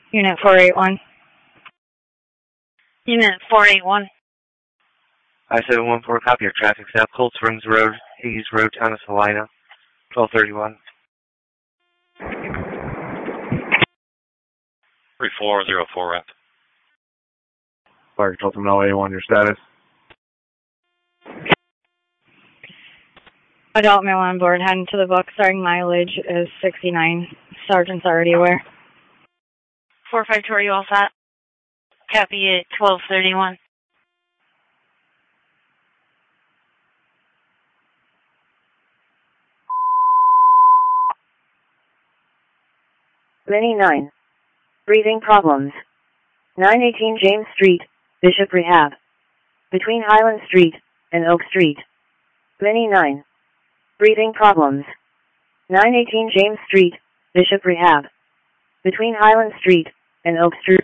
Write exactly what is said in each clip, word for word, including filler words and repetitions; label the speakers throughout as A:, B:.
A: Unit four eight one. Unit four eight one.
B: I seven one four, copy your traffic stop, Cold Springs Road, Higgies Road, Town of Salina, twelve thirty-one.
C: three four zero four, rep.
D: Fire Control Terminal A one, your status?
A: Adult male on board, heading to the book, starting mileage is sixty-nine. Sergeant's already aware.
E: four five two, are you all set? Copy at twelve thirty-one.
F: Mini nine. Breathing problems. nine eighteen James Street, Bishop Rehab. Between Highland Street and Oak Street. Mini nine. Breathing problems. nine eighteen James Street, Bishop Rehab. Between Highland Street and Oak Street.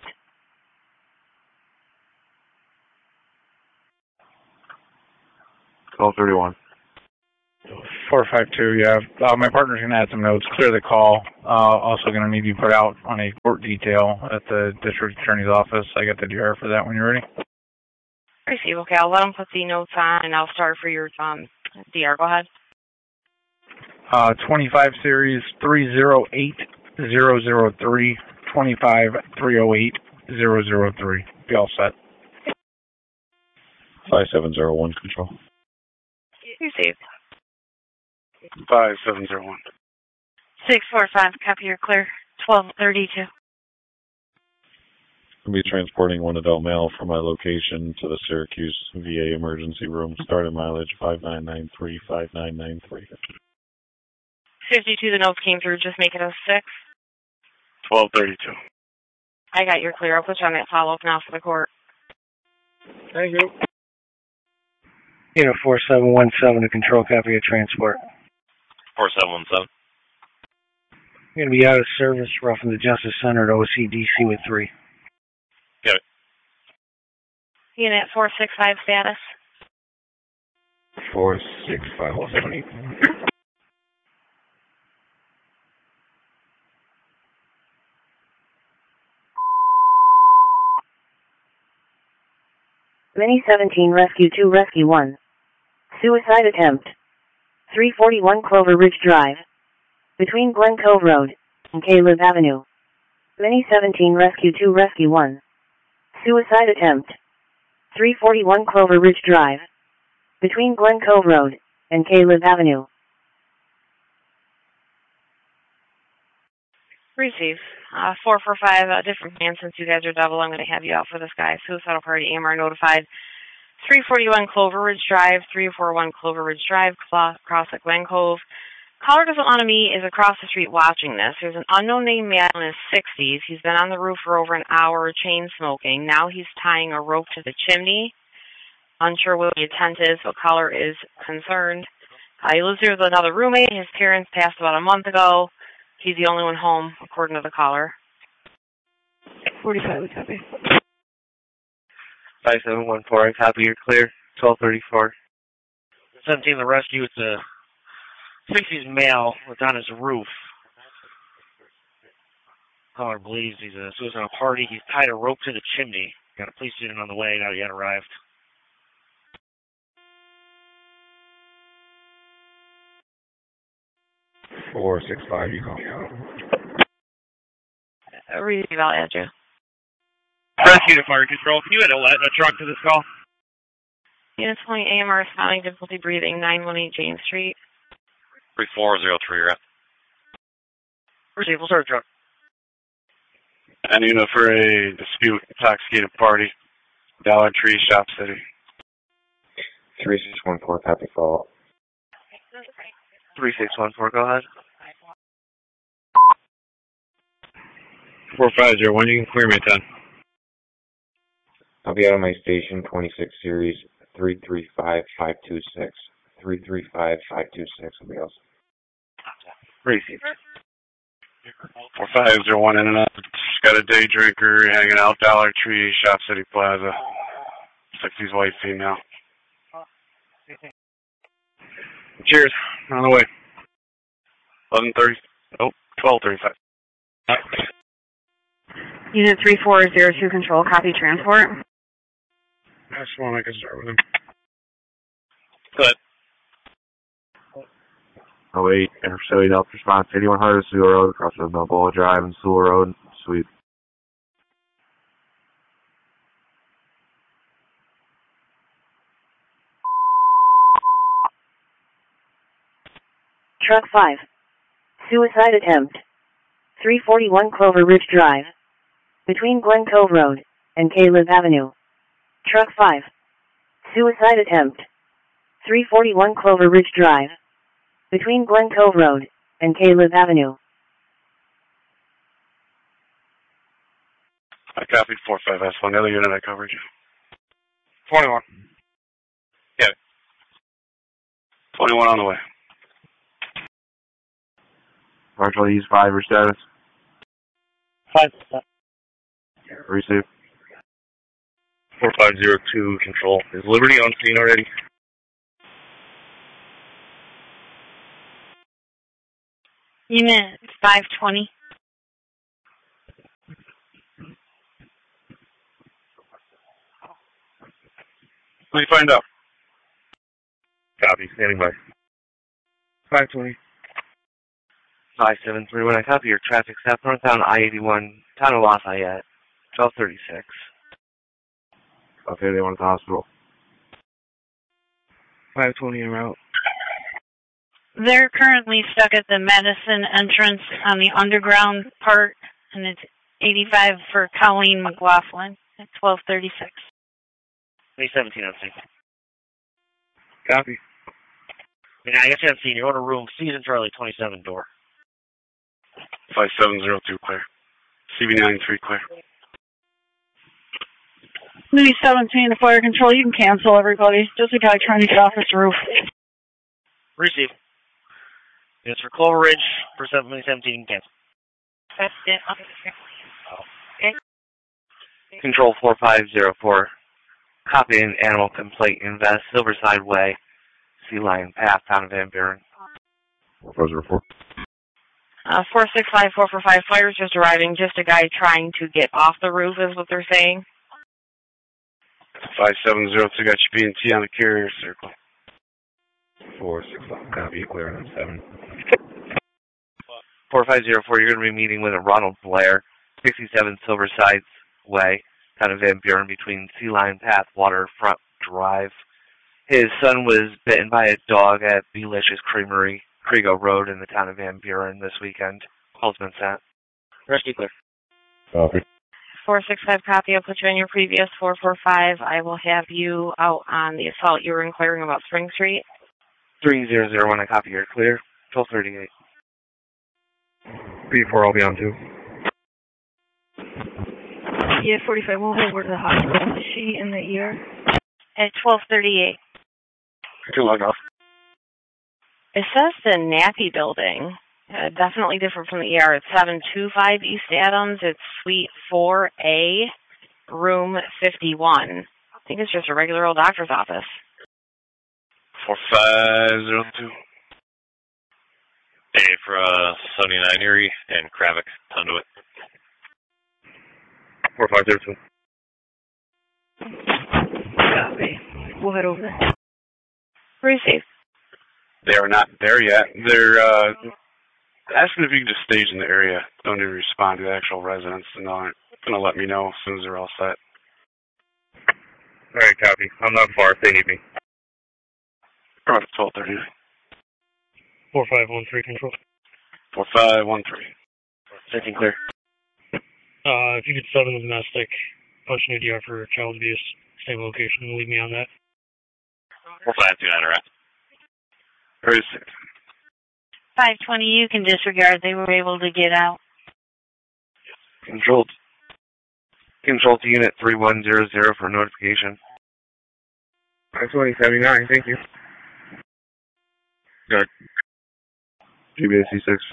D: twelve thirty-one.
G: four five two, yeah. Uh, my partner's going to add some notes, clear the call. Uh, also going to need you put out on a court detail at the district attorney's office. I got the D R for that when you're ready.
E: Receive, okay. I'll let them put the notes on, and I'll start for your um, D R. Go ahead.
G: Uh, twenty-five series three zero eight zero zero three, twenty-five three oh eight zero zero three. Be all set.
C: five seven zero one, control.
E: Receive.
D: five seven zero one.
E: six four five, copy, you're clear. twelve thirty-two.
C: I'll be transporting one adult male from my location to the Syracuse V A emergency room. Starting mileage five nine nine three, five nine nine three.
E: fifty-two, the notes came through. Just make it a six.
D: twelve thirty-two.
E: I got your clear. I'll put you on that follow-up now for the court.
D: Thank you.
B: Unit four seven one seven to control, copy your transport.
C: four seven one seven.
B: You're going to be out of service, roughing the Justice Center to O C D C with three.
C: Got it.
E: Unit four six five, status.
D: four six five seven.
F: Mini seventeen Rescue two Rescue one. Suicide attempt. three forty-one Clover Ridge Drive. Between Glen Cove Road and Caleb Avenue. Mini seventeen Rescue two Rescue one. Suicide attempt. three forty-one Clover Ridge Drive. Between Glen Cove Road and Caleb Avenue.
E: Receive. Uh, four four five, a different man since you guys are double. I'm going to have you out for this guy. Suicidal party, A M R notified. three forty-one Clover Ridge Drive, three forty-one Clover Ridge Drive, cross at Glen Cove. Caller doesn't want to meet, is across the street watching this. There's an unknown named man in his sixties. He's been on the roof for over an hour, chain smoking. Now he's tying a rope to the chimney. Unsure what the intent is, but caller is concerned. Uh, he lives here with another roommate. His parents passed about a month ago. He's the only one home, according to the caller.
A: forty-five, copy.
B: five seven one four, copy, you're clear. twelve thirty-four.
H: seventeen, the rescue, it's a sixties male that's on his roof. Caller believes he's a suicidal party. He's tied a rope to the chimney. Got a police student on the way, not yet arrived.
D: four six five, you call me out.
E: Uh, receive, I'll add you.
H: Rescue to fire control. Can you add a, a truck to this call?
E: Unit twenty, A M R is finding difficulty breathing, nine one eight James Street.
C: three four zero three, rep.
H: Receive, we'll start a truck.
D: And you know, for a dispute, intoxicated party, Dollar Tree, Shop City.
B: three six one four, copy, follow. three six one four, go ahead.
D: four five zero one, you can clear me at ten.
B: I'll be out of my station, twenty-six series, three three five five two six. three three five five two six, somebody else.
D: Receive. four five zero one in and out. Just got a day drinker hanging out, Dollar Tree, Shop City Plaza. sixties white female. Cheers. On the way. eleven thirty. Oh, twelve thirty-five.
A: Unit three four zero two control, copy transport.
D: I just want to make a start with him.
H: Good.
B: Oh eight, interfacility Delta response, eighty-one hundred Sewell Road, across the Balboa Drive and Sewell Road, Suite.
F: Truck five. Suicide attempt. three forty-one Clover Ridge Drive. Between Glen Cove Road and Caleb Avenue. Truck five. Suicide attempt. three forty-one Clover Ridge Drive. Between Glen Cove Road and Caleb Avenue.
D: I copied four five S one. The other unit I covered you.
H: twenty-one.
D: Yeah. twenty-one on the way.
B: Marshall East five, your status.
H: Five.
B: Receive.
H: four five zero two control. Is Liberty on scene already?
E: Unit five twenty.
D: What do you find out?
H: Copy. Standing by.
D: five twenty.
I: five seven three one, I copy your traffic stop northbound I eighty-one, town of Lafayette, twelve thirty-six.
B: Okay, they want at the hospital.
I: five twenty en route.
E: They're currently stuck at the Madison entrance on the underground part, and it's eighty-five for Colleen McLaughlin at twelve thirty-six.
H: three seventeen on scene.
I: Copy.
H: I mean, I guess you haven't seen. You're in a room, Season Charlie, twenty-seven door.
D: five seven zero two clear. C B nine three clear.
A: Louis seventeen to fire control, you can cancel everybody. Just a guy trying to get off this roof.
H: Receive. It's for Clover Ridge for seven seventeen, cancel.
I: Control four five zero four. Copy an animal complaint in West Silverside Way, Sea Lion Path, town of Van Buren.
B: four five zero four.
E: Uh, four six five four four five, fire's just arriving. Just a guy trying to get off the roof is what they're saying.
D: five seven zero two got your B and T on the carrier circle.
B: four six five, copy, clear on seven.
I: four five zero four, you're going to be meeting with a Ronald Blair, sixty-seven Silverside Way, town of Van Buren, between Sea Lion Path, Waterfront Drive. His son was bitten by a dog at Belicious Creamery, Crego Road, in the town of Van Buren this weekend. Call's been sent.
H: Rescue clear.
B: Copy.
E: four six five, copy. I'll put you in your previous four four five. I will have you out on the assault you were inquiring about Spring Street.
I: three zero zero one, I copy, you're clear. twelve thirty-eight.
B: B four, I'll be on two.
A: Yeah, forty-five, move over to the hospital. Is she in the E R?
E: At twelve thirty-eight.
D: I can log off.
E: It says the Nappy building. Uh, definitely different from the E R. It's seven two five East Adams. It's Suite four A, Room fifty-one. I think it's just a regular old doctor's office.
D: four five zero two.
C: A for uh, seventy-nine Erie and Kravik, Conduit.
B: four five zero two.
A: Copy. We'll head over there.
E: Receive.
D: They are not there yet. They're uh, asking if you can just stage in the area. Don't even respond to the actual residents, and they're going to let me know as soon as they're all set.
B: All right, copy. I'm not far if they need me.
D: Or twelve thirty.
H: four five one three control.
D: four five one three.
H: Checking clear. Uh, if you could seven the domestic, punch an A D R for child abuse, same location, and leave me on that.
C: four five two nine, right?
D: Very sick.
E: five twenty, you can disregard. They were able to get out.
I: Control, control to unit three one zero zero for notification.
B: five twenty seventy-nine, thank you. Good. G B A C six.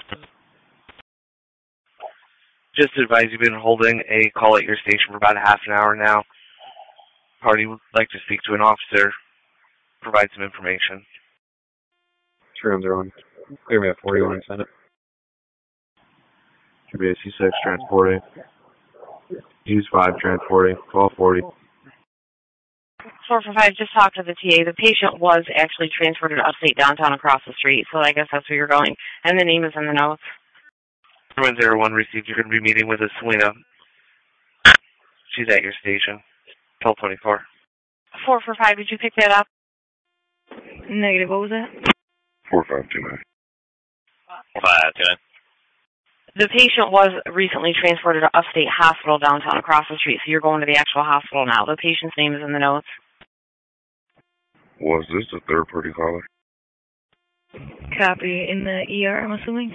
I: Just to advise, you've been holding a call at your station for about a half an hour now. Party would like to speak to an officer, provide some information.
B: three one zero one. Clear me at forty-one, send it. G B A C six, transporting. Use five transporting, twelve forty.
E: four for five, just talked to the T A. The patient was actually transferred to Upstate Downtown across the street, so I guess that's where you're going. And the name is in the notes.
I: one zero one received. You're going to be meeting with a Selena. She's at your station. twelve twenty-four.
E: four for five, did you pick that up?
A: Negative, what was that?
B: four five two nine.
J: five two nine.
E: The patient was recently transported to Upstate Hospital downtown across the street, so you're going to the actual hospital now. The patient's name is in the notes.
B: Was this a third-party caller?
A: Copy. In the E R, I'm assuming?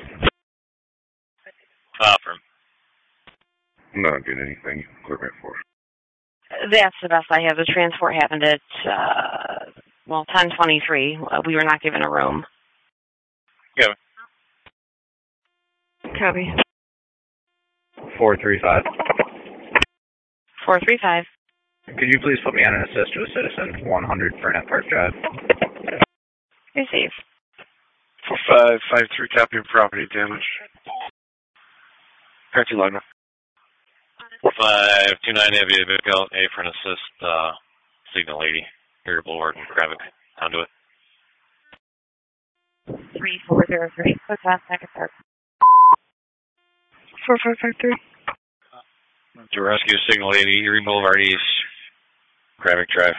J: Confirm.
B: I'm not getting anything. You can clear me for.
E: That's the best I have. The transport happened at, uh, well, ten twenty-three. We were not given a room.
J: Yeah.
A: Copy.
G: four three five.
E: four three five.
G: Could you please put me on an assist to a citizen, one hundred Burnett Park Drive?
E: Receive.
D: four five five three, copy of property damage.
I: Party Logner.
J: four five two nine, have you out A for an assist, uh, Signal eighty, Erie Boulevard and Kravik, conduit.
E: three four zero three, quick last second third.
A: four five five three.
J: To rescue Signal eighty, Erie Boulevard East, Kravik Drive.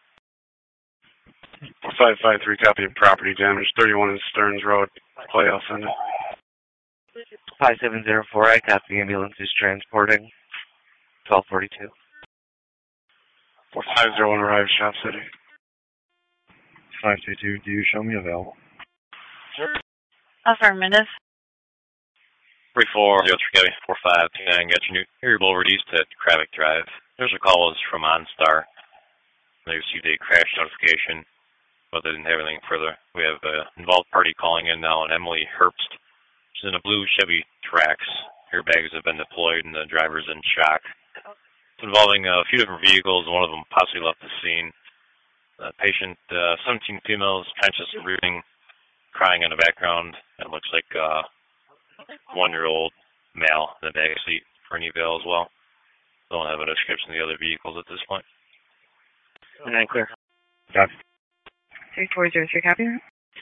D: four five five three, copy of property damage, thirty-one in Stearns Road, Playhouse End.
I: five seven zero four, I got the ambulance is transporting. twelve forty-two.
D: four five zero one, arrive, Shop City.
C: five two two, do you show me available?
E: Affirmative.
J: three four zero three, copy, four five two nine, got your new Erie Boulevard East at Kravik Drive. There's a call was from OnStar. They received a crash notification, but they didn't have anything further. We have an involved party calling in now, and Emily Herbst. She's in a blue Chevy Trax. Airbags have been deployed, and the driver's in shock. It's involving a few different vehicles, and one of them possibly left the scene. The patient, uh, seventeen females, conscious and breathing, crying in the background. It looks like a one-year-old male in the back seat for an eval as well. Don't have a description of the other vehicles at this point.
I: And then clear.
C: Copy.
A: three four zero three, copy.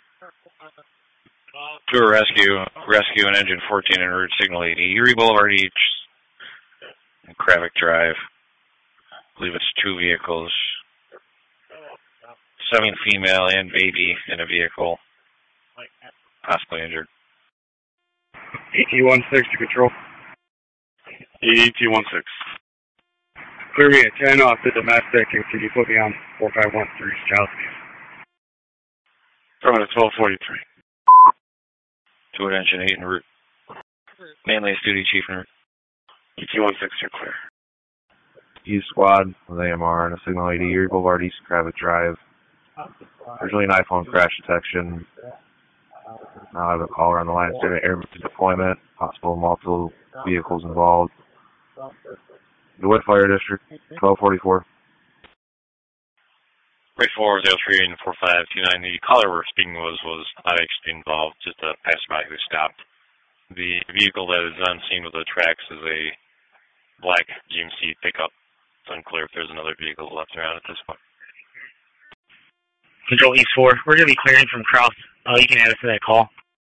J: Tour rescue, rescue and engine fourteen en route, signal eighty, Erie Boulevard each, and Kravik Drive. I believe it's two vehicles. Seven female and baby in a vehicle, possibly injured.
H: E T one six to control.
D: E T one six.
H: Clear me at ten off the domestic, and can you put me on four five one three South?
D: Coming at twelve forty-three.
J: Two at engine eight en route. Manly duty chief en route.
D: E T one six, you're clear.
B: Use squad with A M R and a signal eighty, Erie Boulevard East, Kravik Drive. Originally an iPhone crash detection. Now I have a caller on the line stating air deployment, possible multiple vehicles involved. The Wood Fire District, twelve forty-four.
J: three four zero three and four five two nine. The caller we're speaking was was not actually involved, just a passerby who stopped. The vehicle that is on scene with the tracks is a black G M C pickup. It's unclear if there's another vehicle left around at this point.
K: Control East four, we're going to be clearing from Kraus. Uh, you can add us to that call.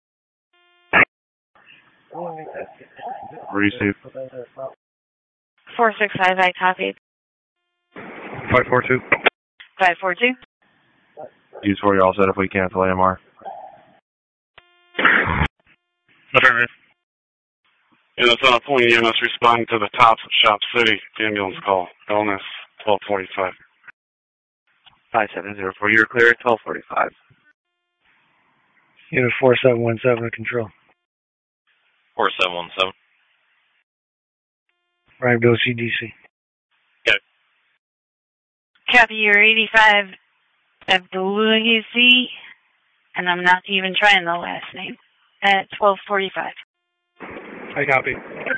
B: Receive.
E: four six five, I copied.
B: five four two.
E: five four two.
B: Use four, you're all set if we cancel A M R.
K: Affirmative.
D: And it's on a point E M S responding to the tops of Shop City. The ambulance call. Illness, twelve forty-five.
I: five seven zero four, you're clear at twelve forty-five.
H: Unit four seven one seven, control.
J: four seven one seven.
H: Right, Bill C D C.
J: Okay.
E: Copy your eighty-five Abdulaziz, and I'm not even trying the last name, at twelve forty-five.
H: I copy.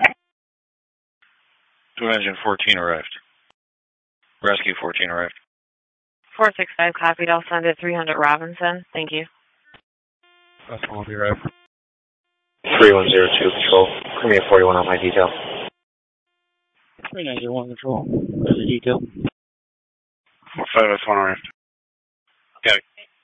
J: Two engine fourteen arrived. Rescue fourteen arrived.
E: four six five copied. I'll send it three hundred Robinson. Thank you.
B: That's all be right. three one zero two, control. Give me a forty-one on my detail.
H: three nine zero one control. There's a detail.
D: four five, that's one arrived.
J: Okay.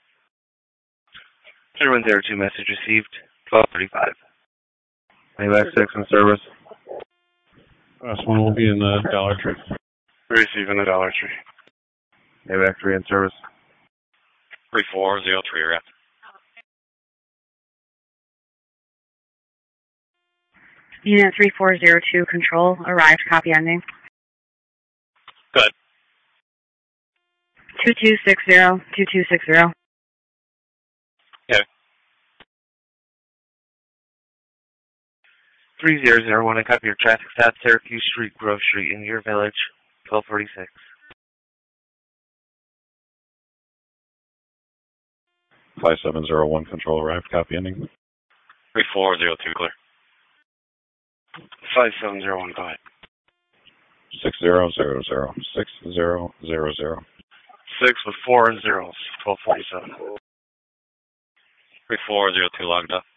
I: zero one zero two message received, twelve thirty-five.
B: Maybach six in service.
C: Last one will be in the Dollar Tree.
D: Receiving the Dollar Tree.
B: Maybach three in service.
J: three four zero three, wrapped.
A: Unit three four zero two, control, arrived, copy ending.
J: Good.
A: two two six zero, two two six zero.
J: Okay.
I: three zero zero one, I copy your traffic stop, Syracuse Street, Grove Street, in your village, twelve forty-six.
C: five seven zero one control arrived, copy ending.
J: three four zero two, clear.
D: five seven zero one, go ahead.
C: six zero zero zero, six zero zero zero.
D: Six with four zeros, twelve forty-seven.
J: three four zero two logged up.